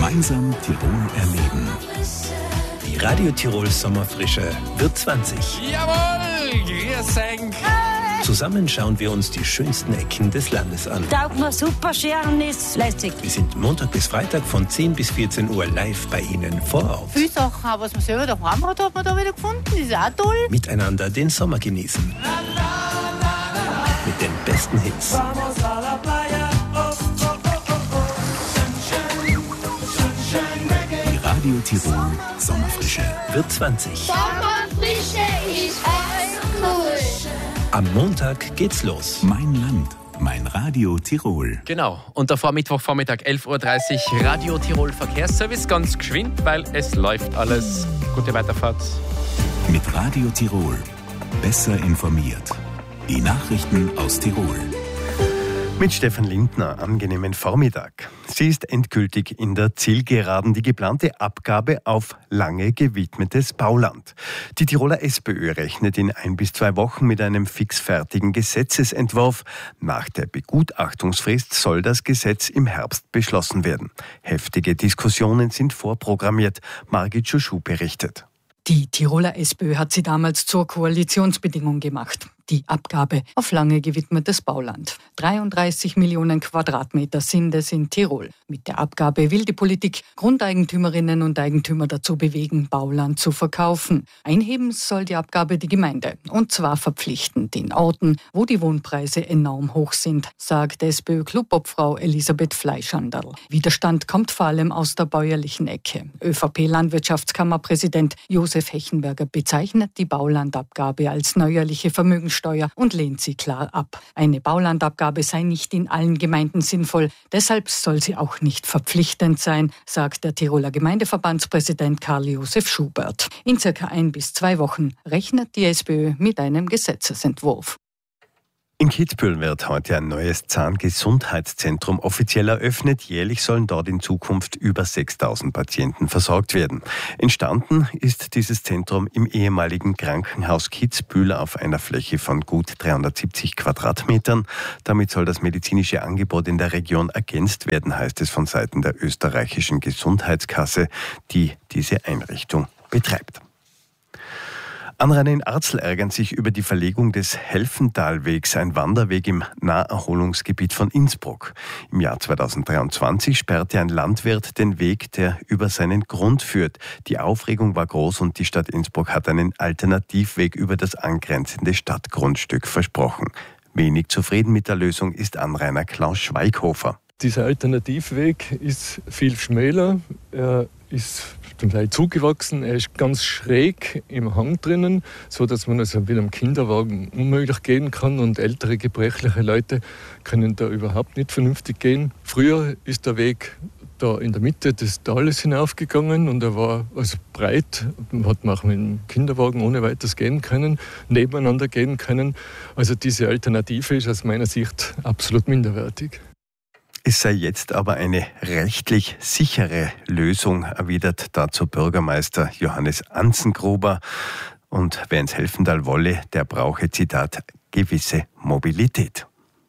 Gemeinsam Tirol erleben. Die Radio Tirol Sommerfrische wird 20. Jawohl, grüß euch. Zusammen schauen wir uns die schönsten Ecken des Landes an. Taugt mir super schön, ist lässig. Wir sind Montag bis Freitag von 10 bis 14 Uhr live bei Ihnen vor Ort. Viele Sachen, auch was man selber daheim hat man da wieder gefunden. Das ist auch toll. Miteinander den Sommer genießen. Mit den besten Hits. Die Radio Tirol Sommerfrische wird 20. Sommerfrische ist cool. Am Montag geht's los. Mein Land, mein Radio Tirol. Genau, und davor Mittwochvormittag 11.30 Uhr Radio Tirol Verkehrsservice. Ganz geschwind, weil es läuft alles. Gute Weiterfahrt. Mit Radio Tirol. Besser informiert. Die Nachrichten aus Tirol. Mit Stefan Lindner, angenehmen Vormittag. Sie ist endgültig in der Zielgeraden, die geplante Abgabe auf lange gewidmetes Bauland. Die Tiroler SPÖ rechnet in 1 bis 2 Wochen mit einem fixfertigen Gesetzesentwurf. Nach der Begutachtungsfrist soll das Gesetz im Herbst beschlossen werden. Heftige Diskussionen sind vorprogrammiert. Margit Schuschu berichtet. Die Tiroler SPÖ hat sie damals zur Koalitionsbedingung gemacht. Die Abgabe auf lange gewidmetes Bauland. 33 Millionen Quadratmeter sind es in Tirol. Mit der Abgabe will die Politik Grundeigentümerinnen und Eigentümer dazu bewegen, Bauland zu verkaufen. Einheben soll die Abgabe die Gemeinde. Und zwar verpflichtend in Orten, wo die Wohnpreise enorm hoch sind, sagt SPÖ-Clubobfrau Elisabeth Fleischanderl. Widerstand kommt vor allem aus der bäuerlichen Ecke. ÖVP-Landwirtschaftskammerpräsident Josef Hechenberger bezeichnet die Baulandabgabe als neuerliche Vermögenssteuer und lehnt sie klar ab. Eine Baulandabgabe sei nicht in allen Gemeinden sinnvoll, deshalb soll sie auch nicht verpflichtend sein, sagt der Tiroler Gemeindeverbandspräsident Karl-Josef Schubert. In circa 1 bis 2 Wochen rechnet die SPÖ mit einem Gesetzesentwurf. In Kitzbühel wird heute ein neues Zahngesundheitszentrum offiziell eröffnet. Jährlich sollen dort in Zukunft über 6.000 Patienten versorgt werden. Entstanden ist dieses Zentrum im ehemaligen Krankenhaus Kitzbühel auf einer Fläche von gut 370 Quadratmetern. Damit soll das medizinische Angebot in der Region ergänzt werden, heißt es von Seiten der österreichischen Gesundheitskasse, die diese Einrichtung betreibt. Anrainer in Arzl ärgern sich über die Verlegung des Helfentalwegs, ein Wanderweg im Naherholungsgebiet von Innsbruck. Im Jahr 2023 sperrte ein Landwirt den Weg, der über seinen Grund führt. Die Aufregung war groß und die Stadt Innsbruck hat einen Alternativweg über das angrenzende Stadtgrundstück versprochen. Wenig zufrieden mit der Lösung ist Anrainer Klaus Schweighofer. Dieser Alternativweg ist viel schmäler, er ist zum Teil zugewachsen, er ist ganz schräg im Hang drinnen, so dass man also mit einem Kinderwagen unmöglich gehen kann und ältere gebrechliche Leute können da überhaupt nicht vernünftig gehen. Früher ist der Weg da in der Mitte des Tales hinaufgegangen und er war also breit, hat man auch mit dem Kinderwagen ohne weiteres gehen können, nebeneinander gehen können. Also diese Alternative ist aus meiner Sicht absolut minderwertig. Es sei jetzt aber eine rechtlich sichere Lösung, erwidert dazu Bürgermeister Johannes Anzengruber. Und wer ins Helfental wolle, der brauche, Zitat, gewisse Mobilität.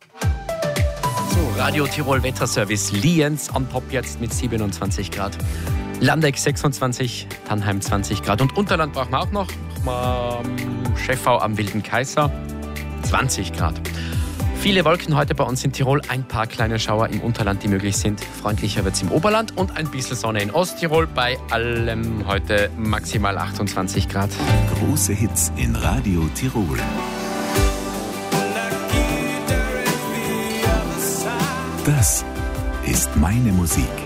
So, Radio Tirol Wetterservice Lienz am Top jetzt mit 27 Grad. Landeck 26, Tannheim 20 Grad. Und Unterland brauchen wir auch noch. Schäffau am Wilden Kaiser 20 Grad. Viele Wolken heute bei uns in Tirol, ein paar kleine Schauer im Unterland, die möglich sind. Freundlicher wird es im Oberland und ein bisschen Sonne in Osttirol. Bei allem heute maximal 28 Grad. Große Hits in Radio Tirol. Das ist meine Musik.